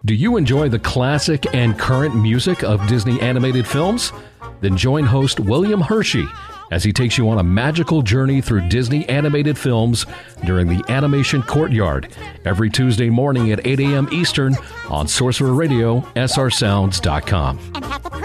Do you enjoy the classic and current music of Disney animated films? Then join host William Hershey as he takes you on a magical journey through Disney animated films during the Animation Courtyard every Tuesday morning at 8 a.m. Eastern on Sorcerer Radio, srsounds.com. And have the